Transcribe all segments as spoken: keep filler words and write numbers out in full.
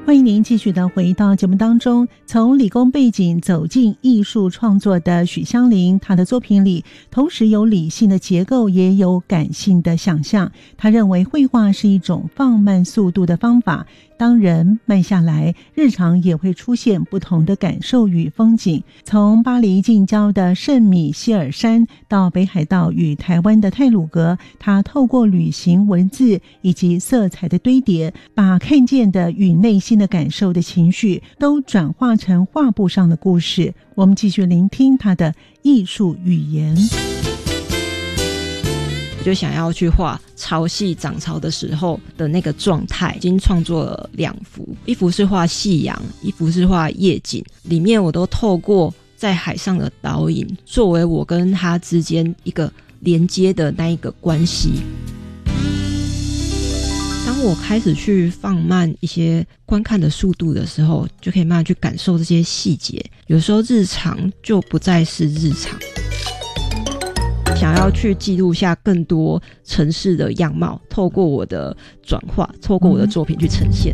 欢迎您继续的回到节目当中。从理工背景走进艺术创作的许香菱，她的作品里同时有理性的结构，也有感性的想象。她认为绘画是一种放慢速度的方法，当人慢下来，日常也会出现不同的感受与风景。从巴黎近郊的圣米歇尔山到北海道与台湾的太鲁阁，她透过旅行文字以及色彩的堆叠，把看见的与内心的感受的情绪都转化成画布上的故事。我们继续聆听她的艺术语言。 我就想要去画潮汐涨潮的时候的那个状态，已经创作了两幅，一幅是画夕阳，一幅是画夜景，里面我都透过在海上的倒影作为我跟他之间一个连接的那一个关系。当我开始去放慢一些观看的速度的时候，就可以慢慢去感受这些细节，有时候日常就不再是日常，想要去记录下更多城市的样貌，透过我的转化，透过我的作品去呈现。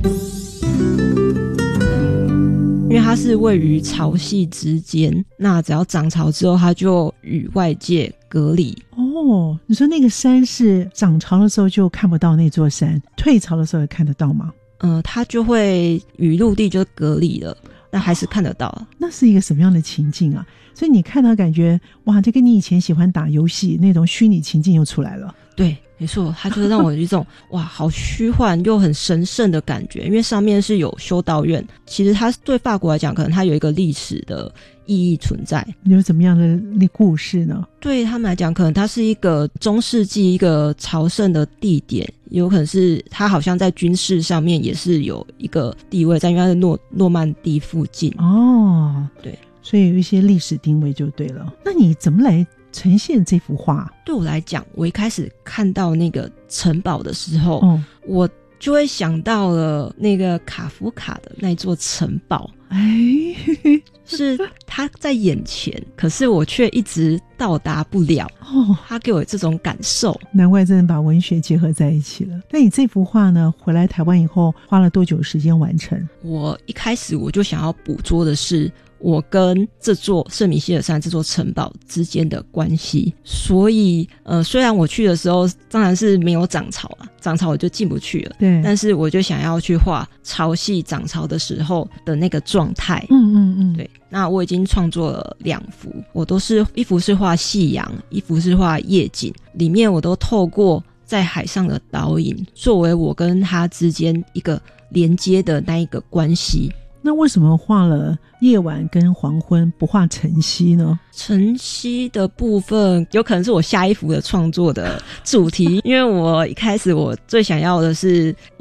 因为它是位于潮汐之间，那只要涨潮之后，它就与外界隔离。 哦，你说那个山是涨潮的时候就看不到那座山，退潮的时候也看得到吗？ 呃，它就会与陆地就隔离了，但还是看得到。哦， 那是一个什么样的情境啊？所以你看到感觉哇，就跟你以前喜欢打游戏那种虚拟情境又出来了。 对，没错，它就是让我有一种哇，好虚幻又很神圣的感觉。因为上面是有修道院，其实它对法国来讲，可能它有一个历史的意义存在。 有怎么样的故事呢？ 对他们来讲，可能它是一个中世纪一个朝圣的地点，有可能是它好像在军事上面也是有一个地位在，因为它是诺诺曼底附近。 哦， 对， 所以有一些历史定位就对了。那你怎么来呈现这幅画？ 对我来讲，我一开始看到那个城堡的时候， 哦， 我就会想到了那个卡夫卡的那座城堡。 哎， 是他在眼前，可是我却一直到达不了。哦，他给我这种感受， 难怪真的把文学结合在一起了。那你这幅画呢，回来台湾以后花了多久时间完成？ 我一开始我就想要捕捉的是我跟这座圣米歇尔山这座城堡之间的关系，所以呃，虽然我去的时候当然是没有涨潮啊，涨潮我就进不去了， 对， 但是我就想要去画潮汐涨潮的时候的那个状态。 嗯嗯嗯， 对。那我已经创作了两幅，我都是一幅是画夕阳，一幅是画夜景，里面我都透过在海上的倒影作为我跟他之间一个连接的那一个关系。 那为什么画了夜晚跟黄昏不画晨曦呢？ 晨曦的部分有可能是我下一幅的创作的主题因为我一开始我最想要的是